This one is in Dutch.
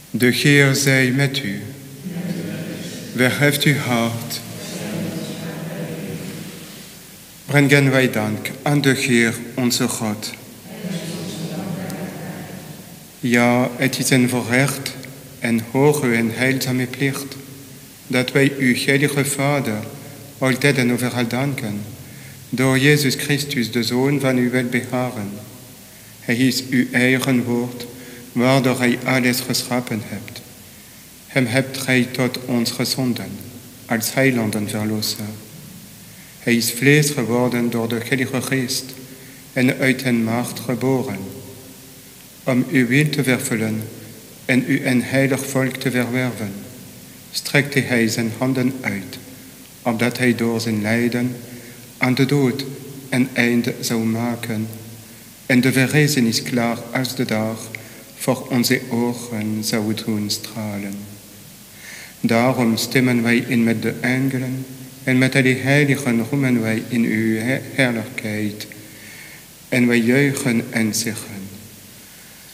De Heer zij met u. Verheft uw hart. Brengen wij dank aan de Heer onze God. Ja, het is een voorrecht en hoge en heilzame plicht dat wij uw heilige Vader altijd en overal danken, door Jezus Christus, de Zoon van uw welbeharen. Hij is uw eigen woord, waardoor hij alles geschapen hebt. Hem hebt gij tot ons gezonden, als heiland en verlosser. Hij is vlees geworden door de Heilige Geest en uit een maagd geboren, om uw wil te vervullen en u een heilig volk te verwerven, strekte hij zijn handen uit, opdat hij door zijn lijden aan de dood een einde zou maken en de verrijzenis klaar als de dag voor onze ogen zou doen stralen. Daarom stemmen wij in met de engelen en met alle heiligen roemen wij in uw heerlijkheid en wij juichen en zeggen: